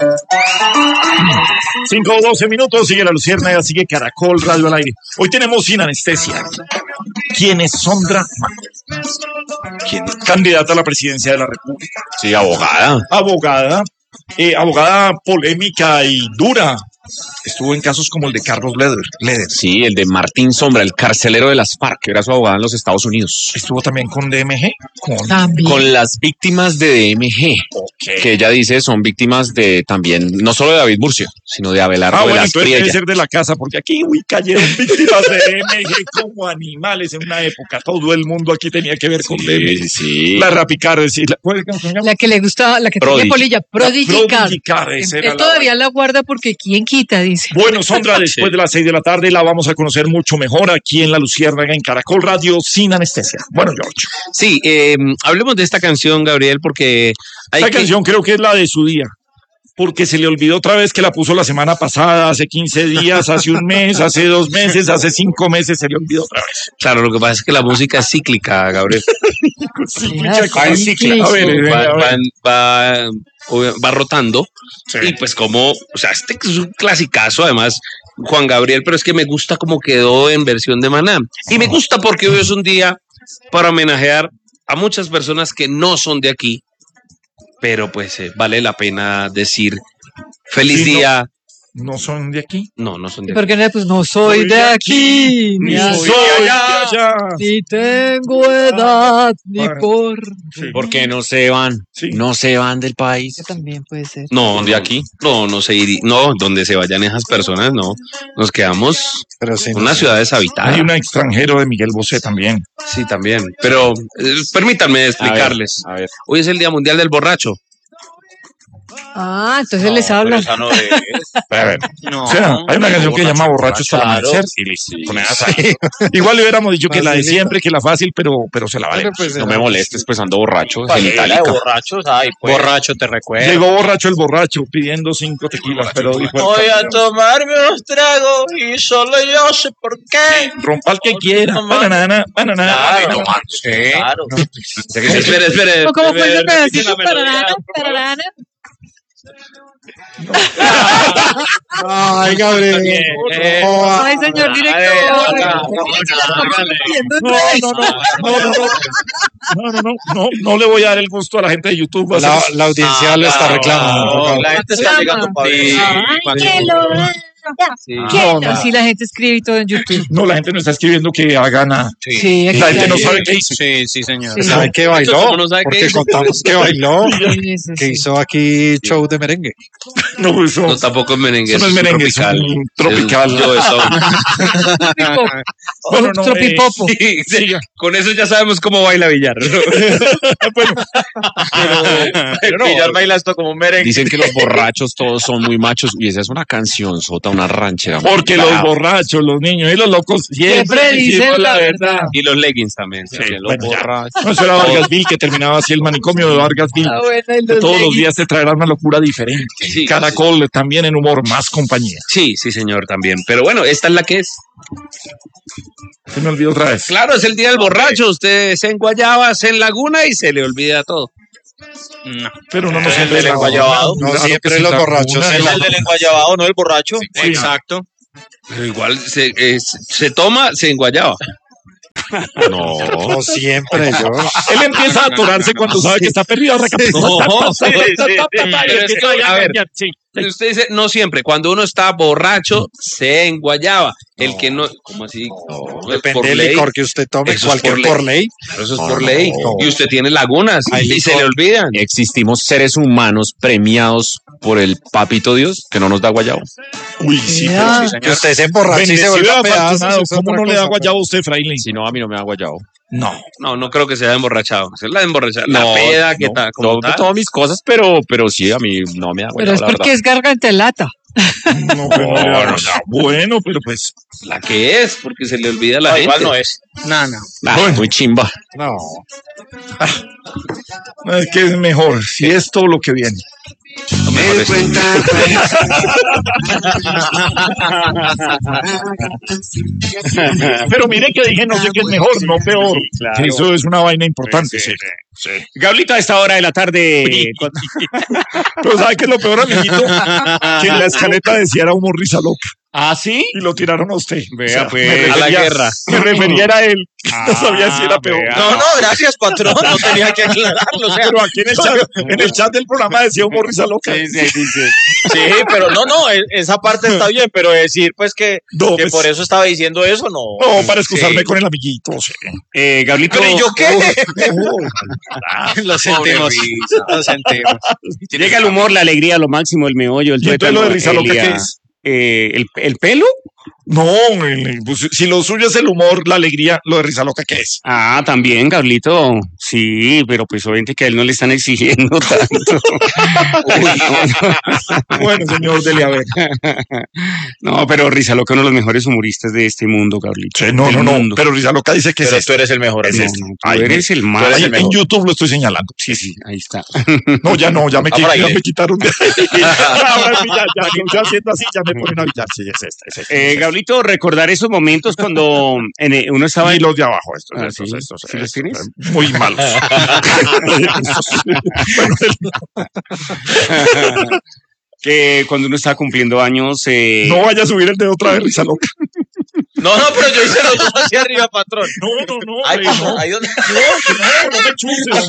5:12, sigue La Luciérnaga, sigue Caracol Radio al aire. Hoy tenemos Sin Anestesia. ¿Quién es Sondra Mann? ¿Quién es? Candidata a la presidencia de la República. Sí, abogada. Abogada polémica y dura. Estuvo en casos como el de Carlos Leder. Sí, el de Martín Sombra, el carcelero de las FARC, que era su abogada en los Estados Unidos. Estuvo también con DMG. Con las víctimas de DMG, que ella dice son víctimas de también, no solo de David Murcia, sino de Abelardo de las entonces Priella. debe ser de la casa, porque aquí cayeron víctimas de DMG como animales en una época. Todo el mundo aquí tenía que ver con DMG. Sí. La Rapicar, la que le gustaba, la que tenía polilla, Prodigy Car. Él todavía la guarda porque quién quita, dice. Bueno, Sondra, después de las 6 de la tarde la vamos a conocer mucho mejor aquí en La Luciérnaga, en Caracol Radio, Sin Anestesia. Bueno, George. Sí, hablemos de esta canción, Gabriel, porque esta canción creo que es la de su día, porque se le olvidó otra vez que la puso la semana pasada, hace 15 días, hace un mes, hace 2 meses, hace 5 meses, se le olvidó otra vez. Claro, lo que pasa es que la música es cíclica, Gabriel. Va rotando. Sí. Y pues este es un clasicazo, además, Juan Gabriel, pero es que me gusta cómo quedó en versión de Maná. Y me gusta porque hoy es un día para homenajear a muchas personas que no son de aquí, pero pues vale la pena decir feliz día. ¿No son de aquí? No son de aquí. Porque pues no soy de aquí, ni soy allá, ni tengo edad, ni por... Sí. Porque no se van, no se van del país. Que también puede ser. No, de aquí, no se iría, no, donde se vayan esas personas, no. Nos quedamos en una ciudad deshabitada. Hay un extranjero de Miguel Bosé también. Sí, también. Pero permítanme explicarles. A ver. Hoy es el Día Mundial del Borracho. Entonces les habla. A ver, hay una canción que se llama Borracho hasta el amanecer. Igual le hubiéramos dicho que la de siempre, que la fácil, pero se la vale. Pues, no me molestes, pues ando borracho. Borracho te recuerda. Llegó borracho el borracho pidiendo 5 tequilas, pero dijo: voy a tomarme unos tragos y solo yo sé por qué. Rompa el que quiera. Banana. Claro. Espere. ¿Cómo fue ese pedacito? Banana. Ay, Gabriel. Ay, señor director. No le voy a dar el gusto a la gente de YouTube. La audiencia lo está reclamando. La gente está llegando para Si la gente escribe y todo en YouTube. No, la gente no está escribiendo que haga nada. Sí, la gente no sabe qué hizo. Sí, señor. ¿Sabe qué bailó? Porque contamos que bailó. Que hizo aquí show de merengue. No, tampoco es merengue. Eso no es merengue, es tropical. Tropipopo. Sí. Con eso ya sabemos cómo baila Villar. Pero Villar baila esto como un merengue. Dicen que los borrachos todos son muy machos y esa es una canción sota, una ranchera. Porque los borrachos, los niños y los locos siempre dicen la verdad. Y los leggings también. Los borrachos. No, eso era Vargasville, que terminaba así el manicomio de Vargasville. Todos los días te traerán una locura diferente. Sí, Caracol también en humor, más compañía. Sí, señor, también. Pero bueno, esta es la que es. Se me olvidó otra vez. Claro, es el día del borracho. Usted se enguayaba, se enlaguna y se le olvida todo. No. Pero no siempre el enguayabado. No siempre los borrachos. Es el del enguayabado, no el borracho. Sí, exacto. Pero igual se toma, se enguayaba. No siempre, George. Él empieza a atorarse cuando sabe que está perdido. A ver, usted dice, no siempre. Cuando uno está borracho, se enguayaba. El que no, ¿cómo así? Depende del licor que usted tome, cualquier por ley. Pero eso es por ley. Y usted tiene lagunas y se le olvidan. Existimos seres humanos premiados por el papito Dios que no nos da guayabo. Uy, sí, pero que usted se emborracha y se vuelve a pedazos. ¿Cómo no le da guayabo a usted, Fraile? Si no, a mí no me da guayabo. No creo que se haya emborrachado. Es la emborrachada. La peda que está. No, todas mis cosas, pero sí, a mí no me da guayabo. Pero es porque es garganta en lata. No, bueno, pero pues la que es, porque se le olvida a la gente. Igual no es. Bueno, muy chimba. No. Es que es mejor si es todo lo que viene. Me doy cuenta. Pero mire que dije no sé qué es mejor, no peor. claro. Eso es una vaina importante, sí. Gablito, a esta hora de la tarde. Pero ¿sabe qué es lo peor, amiguito? Que en la escaleta decía era humor risa loca. ¿Ah, sí? Y lo tiraron a usted. Vea, pues, me a la guerra. Me refería a él. No sabía si era peor. vea. No, gracias, patrón. No tenía que aclararlo. O sea, Pero aquí en el chat del programa decía humor risa loca. Sí, dice. sí, pero no, esa parte está bien, pero decir pues que No, por eso estaba diciendo eso, no. No, para excusarme Sí. con el amiguito. Sí. Gablito. Pero ¿y yo qué? Lo sentimos. Lo sentimos. Llega el humor, la alegría, lo máximo, el meollo, el ¿Y entonces lo de risa loca qué es? ¿El pelo? No, pues, si lo suyo es el humor, la alegría, lo de risa loca, ¿qué es? Ah, también, Gablito. Sí, pero pues obviamente que a él no le están exigiendo tanto. Bueno, señor, dele a ver. No, pero Risa Loca, uno de los mejores humoristas de este mundo, Gablito. Sí, no, Del mundo. pero risa loca dice que Pero es tú eres el mejor. Es No, este. no, tú Ay, eres el tú más. eres el en mejor. YouTube lo estoy señalando. Sí, ahí está. No, ya me por ahí, quitaron. Ahora sí, ya haciendo así, ya me ponen a avisar. Sí, es este. Gablito, recordar esos momentos cuando uno estaba Y en... los de abajo, Ah, estos. ¿sí los tienes? Muy malos. que cuando uno estaba cumpliendo años... No vaya a subir el dedo otra vez, risa loca. No, pero yo hice los dos hacia arriba, patrón. No. Ay, hombre, patrón, no. ahí donde. No me chuses.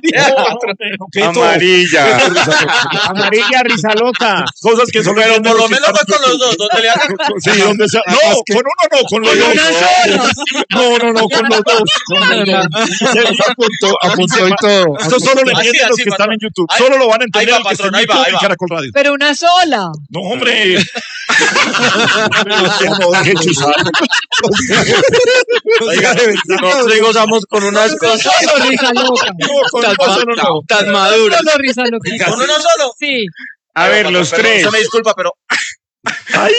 Amarilla. Amarilla, Risa Loca. Cosas que solo Pero entienden por lo los que menos están- fue con los dos, donde le hagan. Sí, donde sea. No, con uno no, con los dos. No, con los dos. Apuntó y todo. Esto solo lo Así, entienden los así, que están patrón. en YouTube. Ahí- Solo lo van a entender ahí va, los que están en patrón, ahí va, YouTube ahí y va. Caracol Radio. Pero una sola. No, hombre. No, deje chuzar. Oiga, nosotros gozamos con unas cosas. Solo Risa Loca. No, con uno solo no. Tan maduras. Solo Risa Loca. ¿Con uno solo? Sí. A ver, los Perdón, tres. Se me disculpa, pero. ¡Ay!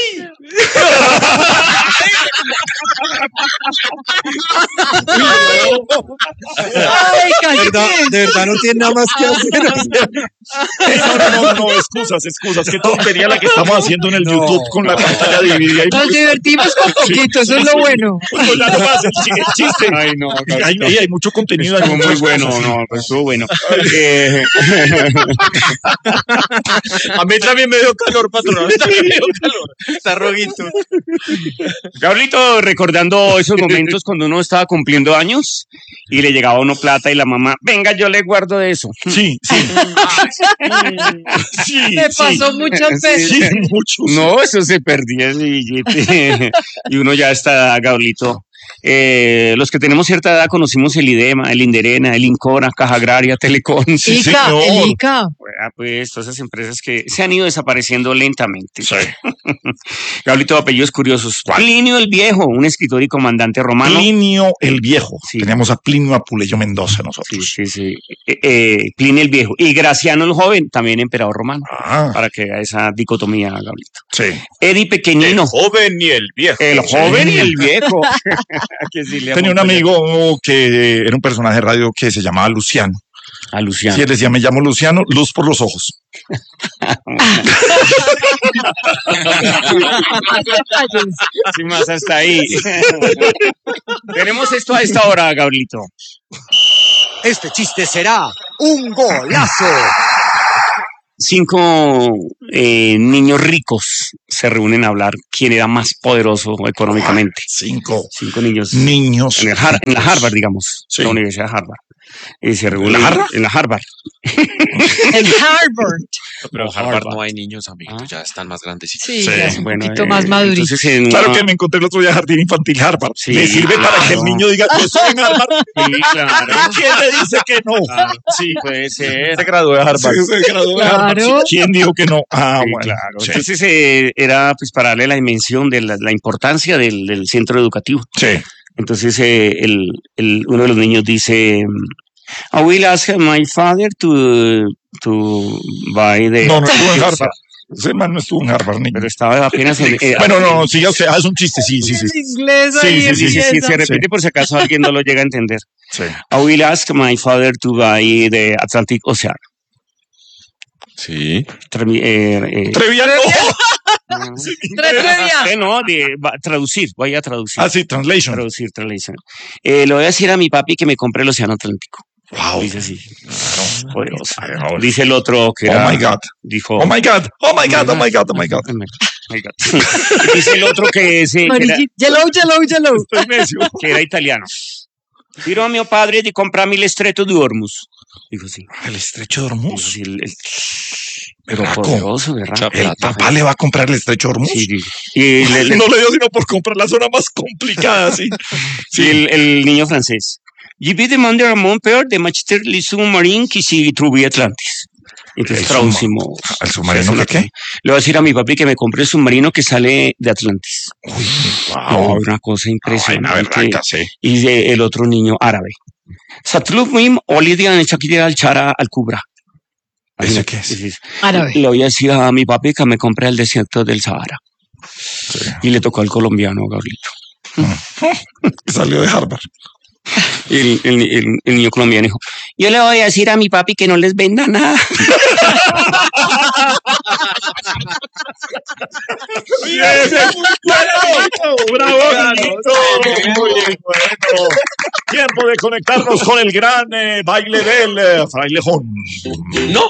Ay, cállate. De verdad no tiene nada más que hacer. No, excusas. Qué tontería la que estamos haciendo en el YouTube con la pantalla dividida. Nos divertimos con poquito, eso es lo bueno. Pues ya no va a ser el chiste. Ay, no, Hay mucho contenido. estuvo muy bueno, no, pues estuvo bueno. A mí también me dio calor, patrón. A mí también me dio calor. Está rojito. Gablito, recordando esos momentos cuando uno estaba cumpliendo años y le llegaba a uno plata y la mamá, venga, yo le guardo de eso. Sí. Me pasó muchas veces. Sí, muchos. No, eso se perdía ese billete. Y uno ya está, Gablito. Los que tenemos cierta edad conocimos el IDEMA, el Inderena, el Incora, Caja Agraria, Telecom. Sí, Ica, señor. el Ica. pues todas esas empresas que se han ido desapareciendo lentamente. Sí. Gablito, apellidos curiosos. Plinio el Viejo, un escritor y comandante romano. Plinio el Viejo. Sí. Tenemos a Plinio Apuleyo Mendoza nosotros. Sí. Plinio el Viejo. Y Graciano el Joven, también emperador romano. Ah, Para que haga esa dicotomía, Gablito. sí. Eddie Pequeñino. Joven y el viejo. El joven y el viejo. Que sí le Tenía un amo, pues, amigo que era un personaje de radio que se llamaba Luciano. a Luciano. Sí, él decía, me llamo Luciano, luz por los ojos. Sí, más hasta ahí. Tenemos esto a esta hora, Gablito. Este chiste será un golazo. 5 niños ricos se reúnen a hablar quién era más poderoso económicamente. 5 5 niños niños. en la Harvard, digamos, Sí. la Universidad de Harvard. Y se reúnen ¿La Harvard? en la Harvard. El Harvard. Pero en Harvard. Harvard no hay niños, amiguito, Ah. ya están más grandecitos. Sí, Sí, ya es un Bueno, poquito más madurito. entonces en Claro una- que me encontré el otro día Jardín Infantil Harvard. Sí, Le sirve para que el niño diga, yo estoy en Harvard. Sí, claro. ¿Quién le dice que no? Sí, puede ser. Se graduó de Harvard. Sí, se graduó de Harvard. Claro. Sí, ¿quién dijo que no? Ah, Sí, bueno. claro. Sí. Entonces era pues para darle la dimensión de la importancia del centro educativo. Sí. Entonces uno de los niños dice, I will ask my father to buy the... No estuvo en Harvard. Ese man no estuvo en Harvard. Ni... Pero estaba apenas en... Bueno, no, siga usted. Ah, es un chiste, sí. En inglés Sí, ahí sí, sí, empieza. se repite por si acaso alguien no lo llega a entender. Sí. I will ask my father to buy the Atlantic Ocean. Sí. Trivia no. No, traducir, voy a traducir. Ah, sí, translation. Translation. Le voy a decir a mi papi que me compre el Océano Atlántico. Wow. Dice así. Poderoso. Claro. Dice el otro que Oh era. my God. Dijo. Oh my God. Oh my God. Oh my God. Oh my God. My God. Dice el otro que Yellow. Estoy necio. que era italiano. Dirò a mio padre di comprarmi il stretto di Hormuz. Dijo sí. El estrecho de Hormuz. Pero Berraco. poderoso, berraco. El papá le va a comprar el estrecho de Hormuz. Sí. Y No le dio sino por comprar la zona más complicada, sí. sí. El niño francés. Je vais demander à mon père de m'acheter le sous-marin qui s'y trouve Atlantis. Entonces traducimos. ¿El submarino que qué? Le voy a decir a mi papi que me compre el submarino que sale de Atlantis. Uy, No, wow. una cosa impresionante. Berraca, sí. Y el otro niño árabe. Satluvim Olidia en Shakira al Chara al Kubra. ¿Ese qué es? Árabe. Le voy a decir a mi papi que me compre el desierto del Sahara. Sí. Y le tocó al colombiano, Gabrielito. Salió de Harvard. Y el niño colombiano dijo, yo le voy a decir a mi papi que no les venda nada. ¡Bravo! Muy bueno. Tiempo de conectarnos con el gran baile del frailejón. No.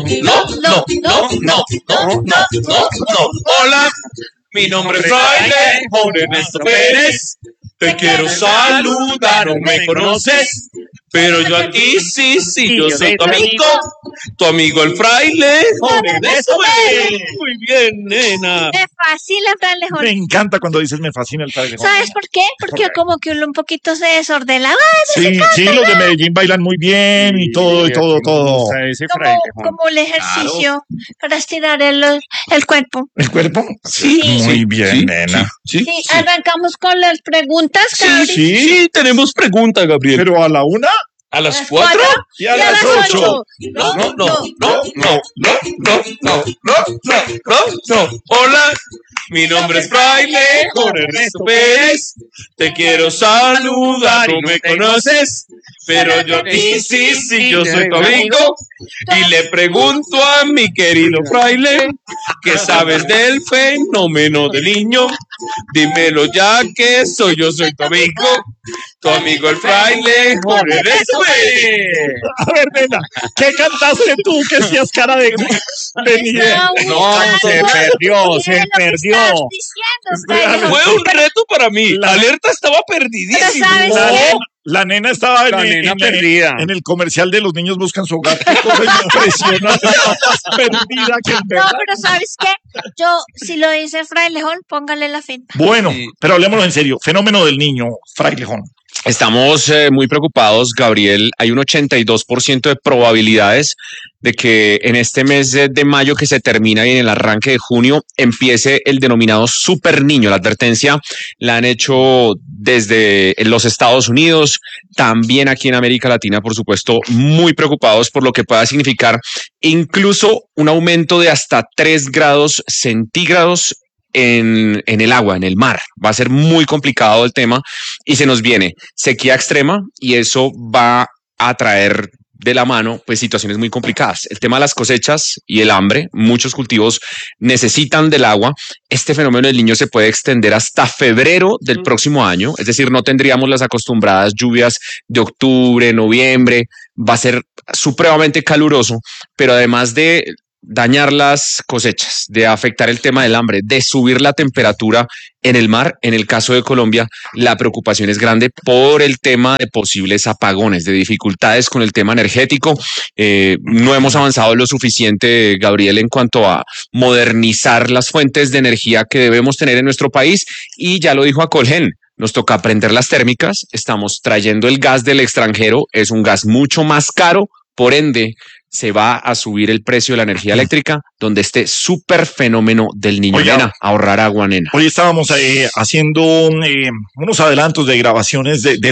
Hola, mi nombre es Fraile Jorge Ernesto Pérez. Te quiero saludar, no me conoces, pero yo aquí sí, yo soy tu amigo el fraile Jorge Ernesto Pérez. Muy bien, nena. Me fascina el frailejón. Me encanta cuando dices me fascina el frailejón. ¿Sabes por qué? Porque como que uno un poquito se desordena. Sí, los de Medellín bailan muy bien y todo. Como el ejercicio para estirar el cuerpo. ¿El cuerpo? Sí. Muy bien, nena. Sí, arrancamos con las preguntas, Gabriel. Sí, tenemos preguntas, Gabriel. Pero a la 1, ¿A las 4? y a las 8. No. Hola, mi nombre es Fraile Jorge Ernesto Pérez. Te quiero saludar, no me conoces, pero yo aquí sí, yo soy tu amigo. Y le pregunto a mi querido fraile, ¿qué sabes del fenómeno del niño? Dímelo ya que soy tu amigo el fraile Jorge Ernesto Pérez. A ver, nena, ¿qué cantaste tú que hacías cara de ni idea? No, se perdió. Fue un reto para mí. La alerta estaba perdidísima. Pero ¿sabes qué? La nena estaba perdida. en el comercial de Los Niños Buscan Su Hogar. Qué cosa impresionante. Más perdida que el No, perro. pero ¿sabes qué? Yo, si lo dice frailejón, póngale la finta. Bueno, pero hablemoslo en serio. Fenómeno del niño, frailejón. Estamos muy preocupados, Gabriel. Hay un 82% de probabilidades de que en este mes de mayo que se termina y en el arranque de junio empiece el denominado super niño. La advertencia la han hecho desde los Estados Unidos, también aquí en América Latina, por supuesto, muy preocupados por lo que pueda significar incluso un aumento de hasta 3 grados centígrados en el agua, en el mar. Va a ser muy complicado el tema y se nos viene sequía extrema y eso va a traer de la mano pues situaciones muy complicadas. El tema de las cosechas y el hambre, muchos cultivos necesitan del agua. Este fenómeno del niño se puede extender hasta febrero del próximo año, es decir, no tendríamos las acostumbradas lluvias de octubre, noviembre. Va a ser supremamente caluroso, pero además de dañar las cosechas, de afectar el tema del hambre, de subir la temperatura en el mar. En el caso de Colombia, la preocupación es grande por el tema de posibles apagones, de dificultades con el tema energético. No hemos avanzado lo suficiente, Gabriel, en cuanto a modernizar las fuentes de energía que debemos tener en nuestro país. Y ya lo dijo Acolgen, nos toca prender las térmicas, estamos trayendo el gas del extranjero, es un gas mucho más caro, por ende, se va a subir el precio de la energía eléctrica, donde este súper fenómeno del niño. Oye, nena, ahorrar agua, nena. Hoy estábamos haciendo unos adelantos de grabaciones de